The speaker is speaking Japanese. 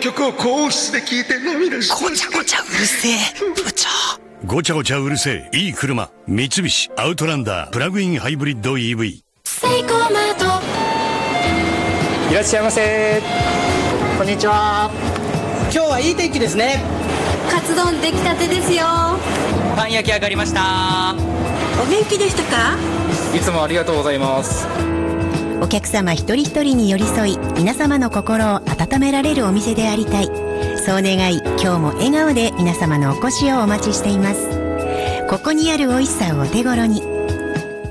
曲を高音質で聴いて涙して。 ごちゃごちゃうるせえ部長。 ごちゃごちゃうるせえいい車、三菱アウトランダープラグインハイブリッド EV。 セイコーマート。 いらっしゃいませ。こんにちは。 今日はいい天気ですね。 カツ丼出来たてですよ。 パン焼き上がりました。 お元気でしたか？ いつもありがとうございます。 お客様一人一人に寄り添い、皆様の心を温められるお店でありたい。そう願い、今日も笑顔で皆様のお越しをお待ちしています。ここにある美味しさをお手頃に。